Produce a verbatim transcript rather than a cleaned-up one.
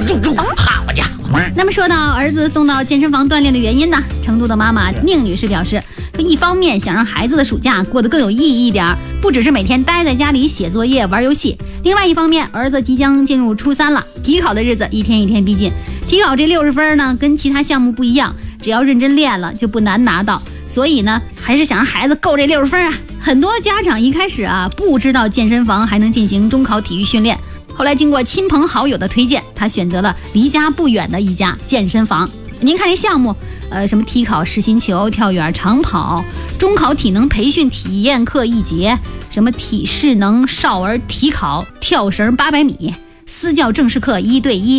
好家伙！ 那么说到儿子送到健身房锻炼的原因呢，成都的妈妈宁女士表示，说一方面想让孩子的暑假过得更有意义一点，不只是每天待在家里写作业玩游戏，另外一方面儿子即将进入初三了，体考的日子一天一天逼近，体考这六十分呢跟其他项目不一样，只要认真练了就不难拿到，所以呢还是想让孩子够这六十分啊。很多家长一开始啊不知道健身房还能进行中考体育训练，后来经过亲朋好友的推荐，他选择了离家不远的一家健身房。您看这项目，呃，什么体考实心球、跳远、长跑、中考体能培训体验课一节，什么体适能少儿体考、跳绳八百米、私教正式课一对一。